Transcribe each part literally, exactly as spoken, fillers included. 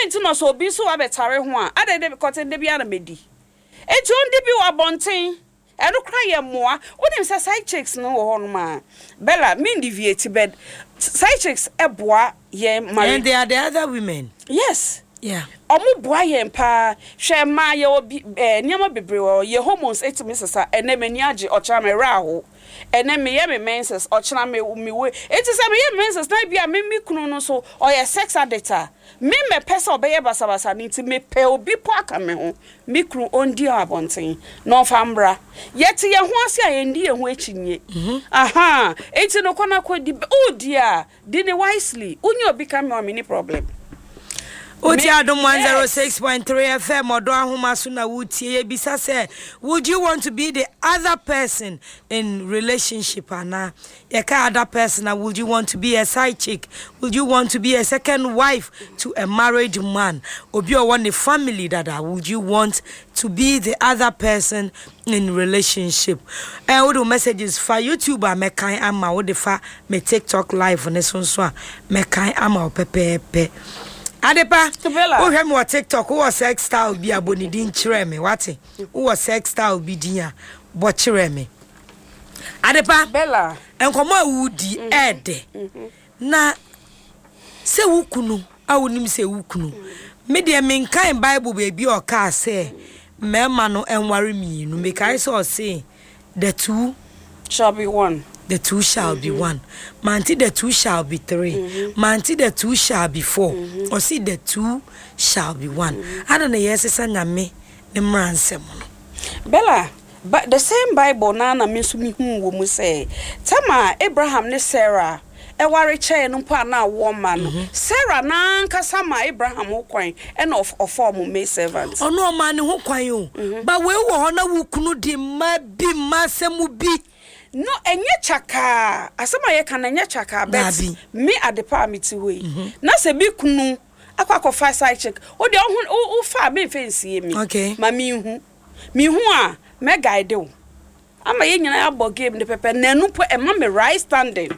into no so be so abetare ho a ade de because de bia na medi enti on de bi wa bonten e no kra ye moa wonim say side chicks no wo ho no ma Bella me deviate bed side chicks eboa ye marry and they are the other women. Yes. Yeah. Omo boa ye mpa hwe ma ye obi niam bebre wo ye hormones etimi sesa ene mani age ocha me ra ho ene me ye me menses ochena me me we eti se me ye menses na bia me me kunu no so oye sex addict me me pesa obeye basa basa ni ti me pe obi po aka me ho me kunu ondi abonten no fambra yeti ye ho ase a ye ndi ye ho echinye aha eti no kona kwadi o dia di ne wisely unyo obi ka me o me ni problem. Oti Adom one oh six point three F M odo ahoma so na wutie bisa say would you want to be the other person in relationship ana ye ka other person na would you want to be a side chick, would you want to be a second wife to a married man, obi o want a family dada, would you want to be the other person in relationship? And all the messages for YouTube me kan ama wo de fa me TikTok live on so so me kan ama o pepepe Adepa, who him what TikTok, who was sex style be a boni din chire me, what? Who was sex style be dia, but chire me. Adepa, Bella, and come out woody ed. Na se wukunu, I wouldn't say wukunu. Media mean kind Bible baby or car say, me mano and worry me, no make I saw say the two shall be one. The two shall mm-hmm. be one. Manti the two shall be three. Mm-hmm. Manti the two shall be four. Mm-hmm. Or see the two shall be one. Mm-hmm. I don't know yes it's na me the ransom. Bella, but the same Bible na na me so me hu wo mu say. Tama Abraham ne Sarah e ware che no pa na woman. Mm-hmm. Sarah na nkasa ma Abraham ho kwan e na of form me servant. Ono ma ne ho kwan o. But we wo ho na wo kunu di ma bi ma semu bi. No, enye chaka. Asema ye kan enye chaka bet. Me adepa amiti we. Na se bi kunu akwa akwa side check. O de o o fa me fancy me. Okay. Ma mi hu. Mi hu a me guide o. Ama ye nyina abo game de pepe na nu po e ma me right standing.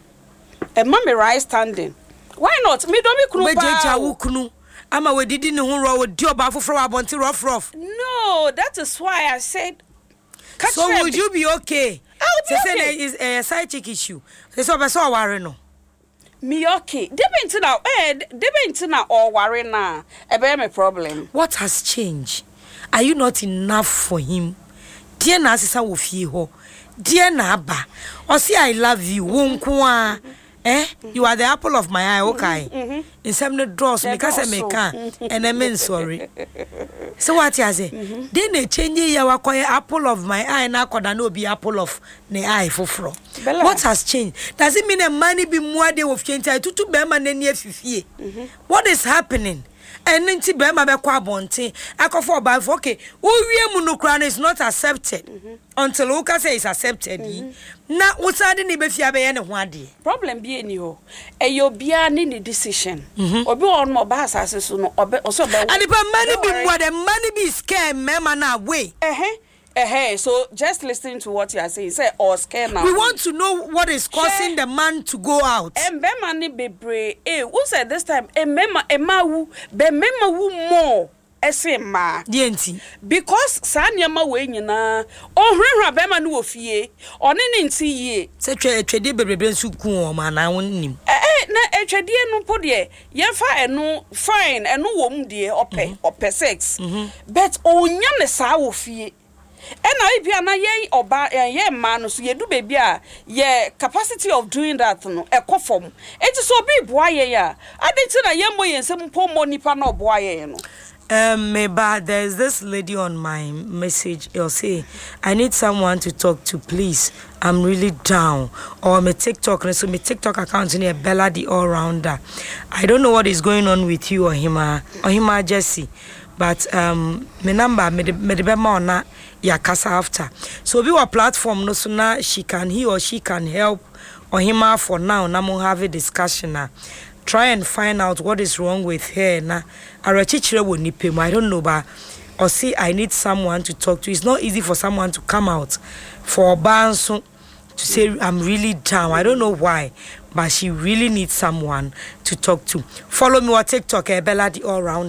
E ma me right standing. Why not? Me do me kunu ba. We jeja wo kunu. Ama we didi ne hu ro we di oba foforo abonti rough rough. No, that is why I said. So would you be okay? Say there is a side chick issue. Say so be so worry no. Me okay. Debent na eh debent na or worry na e be me problem. What has changed? Are you not enough for him? Dear na asesa wo fie ho. Dear na aba. O say I love you. Wo nko a eh you are the apple of my eye, okay? Mm-hmm. In some the draws me can say me can and I mean sorry. So what you say? Mm-hmm. Then they change ya wakoye apple of my eye na koda no be apple of the eye foforo. What has changed? Does it mean a money be more day of change to to be man near fifie? What is happening? And then ti be ma be kwa bonte akofo ba okay wo wie mu no kra is not accepted mm-hmm. until who can say it's accepted mm-hmm. na wo sade ne be fia be ye ne ho ade problem bi eni ho e yo bia ni ni decision mm-hmm. obi on mo ba asase so no obi so be and the money be more the money be scare me ma na way eh eh Eh, so just listening to what you are saying, say or scare now. We want to know what is causing the man to go out. And be money be brave. Eh, who said this time? Eh, mema, eh, ma wu, be mema wu more. Ese ma. Dienti. Because sanya ma we nyina. O hwehwa be ma no ofie. One ne nti ye. Se twa twede bebrebe nsu ku o ma na wonnim. Eh eh na etwede no po de. Ye fa eno fine eno wom de ope ope sex. But onya ne sa wo fie. And I be na ye oba ye man so ye do baby a ye capacity of doing that no e kofom it so be boa ye ya adenti na ye mo ye nsem po mo nipa na boa ye no. Um, maybe there's this lady on my message. You'll say, I need someone to talk to, please. I'm really down. Or my TikTok, so my TikTok account is Bella the All Rounder. I don't know what is going on with you or him, or him, Jesse. But um, my number, me me the na ya kasa after. So we were platform no so na she can he or she can help or him for now. Na mo have a discussion na. Try and find out what is wrong with her na. Arachichire wo nipe mo I don't know but or say I need someone to talk to. It's not easy for someone to come out for banso to say I'm really down. I don't know why, but she really needs someone to talk to. Follow me on TikTok, Bella the All Rounder.